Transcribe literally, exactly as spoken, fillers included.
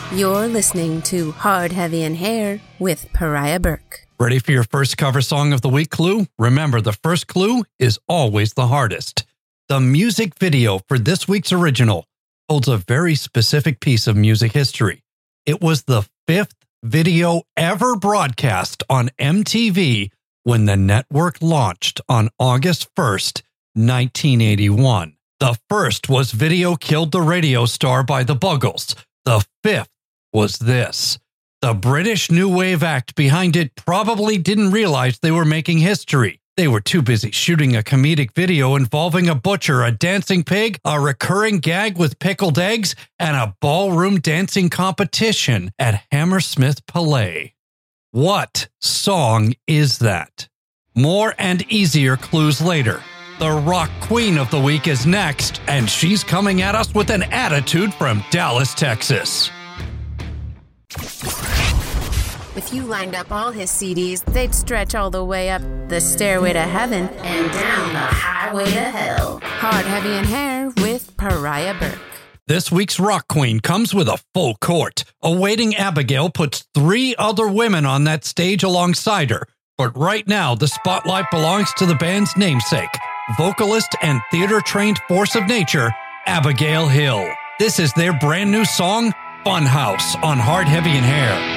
You're listening to Hard, Heavy, and Hair with Pariah Burke. Ready for your first cover song of the week clue? Remember, the first clue is always the hardest. The music video for this week's original holds a very specific piece of music history. It was the fifth video ever broadcast on M T V when the network launched on August first, nineteen eighty-one. The first was Video Killed the Radio Star by the Buggles. The fifth was this. The British New Wave act behind it probably didn't realize they were making history. They were too busy shooting a comedic video involving a butcher, a dancing pig, a recurring gag with pickled eggs, and a ballroom dancing competition at Hammersmith Palais. What song is that? More and easier clues later. The rock queen of the week is next, and she's coming at us with an attitude from Dallas, Texas. If you lined up all his C Ds, they'd stretch all the way up the stairway to heaven and down the highway to hell. Hard, Heavy, and Hair with Pariah Burke. This week's rock queen comes with a full court. Awaiting Abigail puts three other women on that stage alongside her. But right now, the spotlight belongs to the band's namesake, vocalist and theater-trained force of nature, Abigail Hill. This is their brand new song, Funhouse, on Hard, Heavy, and Hair.